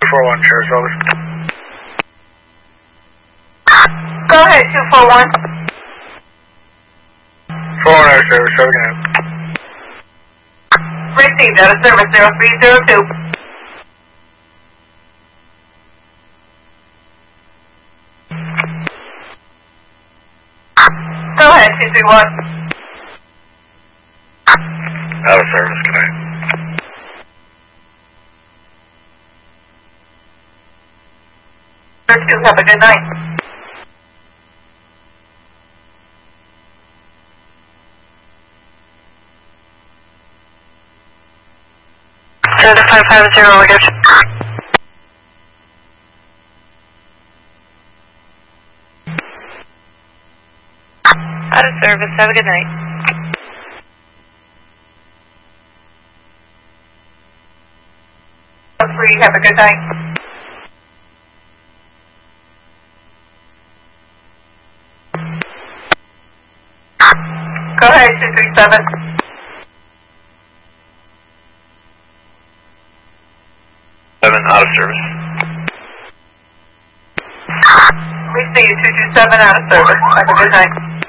241, share service. Go ahead, 241. 4 out of service, have a good night. Received out of service 0302. Go ahead, 231. Out of service, good night. 2, have a good night. Delta 550, mortgage. Out of service, have a good night. 3, have a good night. Go ahead, 237. Out of service. Received 227 out of service. Have a good night.